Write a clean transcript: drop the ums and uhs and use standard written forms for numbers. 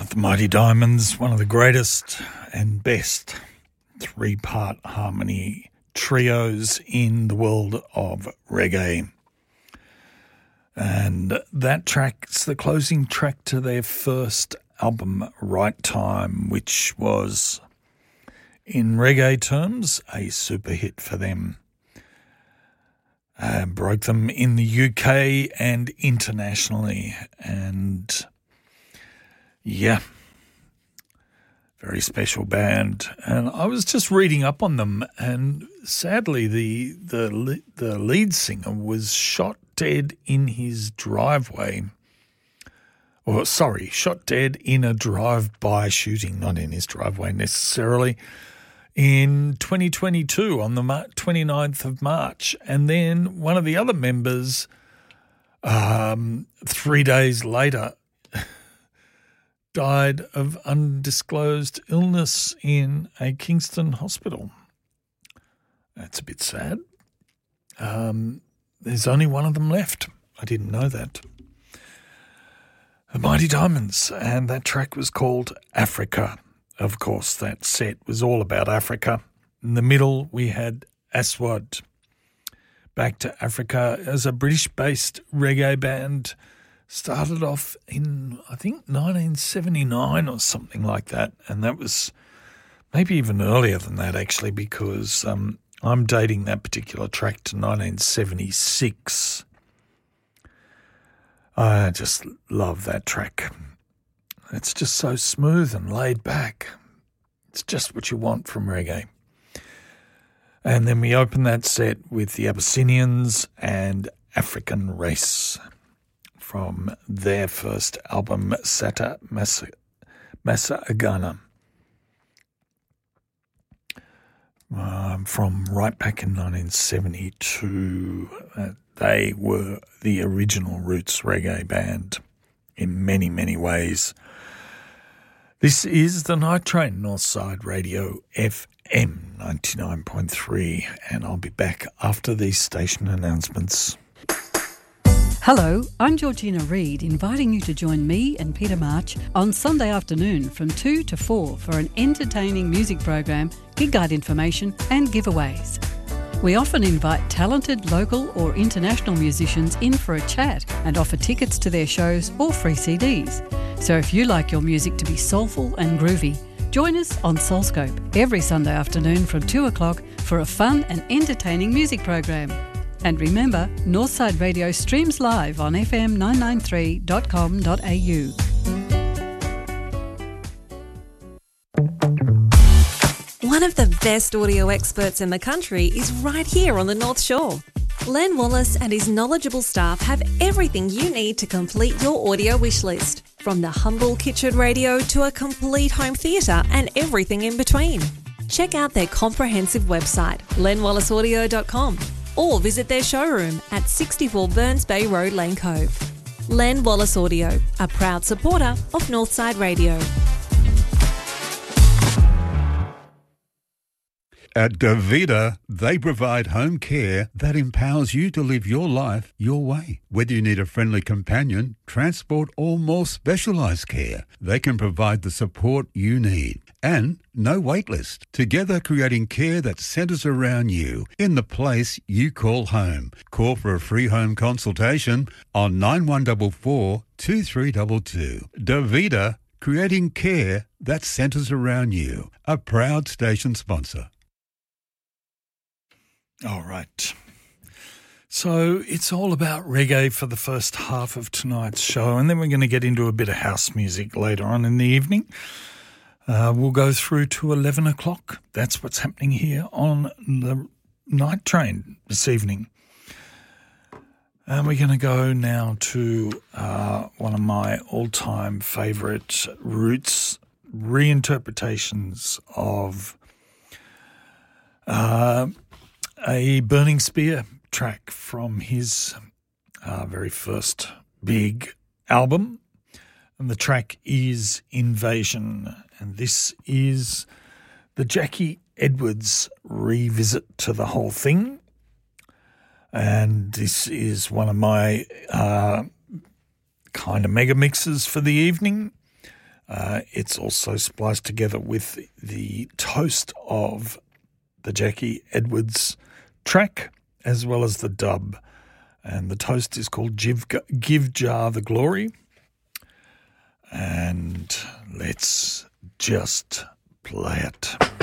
The Mighty Diamonds, one of the greatest and best three-part harmony trios in the world of reggae. And that track's the closing track to their first album, Right Time, which was, in reggae terms, a super hit for them. Broke them in the UK and internationally. And yeah, very special band. And I was just reading up on them, and sadly the lead singer was shot dead in his driveway. Shot dead in a drive-by shooting, not in his driveway necessarily, in 2022 on the 29th of March. And then one of the other members, 3 days later, died of undisclosed illness in a Kingston hospital. That's a bit sad. There's only one of them left. I didn't know that. The Mighty Diamonds, and that track was called Africa. Of course, that set was all about Africa. In the middle, we had Aswad. Back to Africa as a British-based reggae band. Started off in, I think, 1979 or something like that. And that was maybe even earlier than that, actually, because I'm dating that particular track to 1976. I just love that track. It's just so smooth and laid back. It's just what you want from reggae. And then we open that set with the Abyssinians and African Race from their first album, Sata Massa Agana. From right back in 1972. They were the original Roots reggae band in many, many ways. This is the Night Train, Northside Radio FM 99.3, and I'll be back after these station announcements. Hello, I'm Georgina Reid, inviting you to join me and Peter March on Sunday afternoon from 2 to 4 for an entertaining music program, gig guide information and giveaways. We often invite talented local or international musicians in for a chat and offer tickets to their shows or free CDs. So if you like your music to be soulful and groovy, join us on Soulscope every Sunday afternoon from 2 o'clock for a fun and entertaining music program. And remember, Northside Radio streams live on fm993.com.au. One of the best audio experts in the country is right here on the North Shore. Len Wallace and his knowledgeable staff have everything you need to complete your audio wish list, from the humble kitchen radio to a complete home theatre and everything in between. Check out their comprehensive website, lenwallaceaudio.com, or visit their showroom at 64 Burns Bay Road, Lane Cove. Len Wallace Audio, a proud supporter of Northside Radio. At Davida, they provide home care that empowers you to live your life your way. Whether you need a friendly companion, transport, or more specialised care, they can provide the support you need. And no wait list. Together creating care that centres around you in the place you call home. Call for a free home consultation on 9144 2322. Davida, creating care that centres around you. A proud station sponsor. All right. So it's all about reggae for the first half of tonight's show, and then we're going to get into a bit of house music later on in the evening. We'll go through to 11 o'clock. That's what's happening here on the Night Train this evening. And we're going to go now to one of my all-time favourite Roots reinterpretations of a Burning Spear track from his very first big album, and the track is Invasion, and this is the Jackie Edwards revisit to the whole thing, and this is one of my kind of mega mixes for the evening. It's also spliced together with the toast of the Jackie Edwards track as well as the dub. And the toast is called Give Jah the Glory. And let's just play it.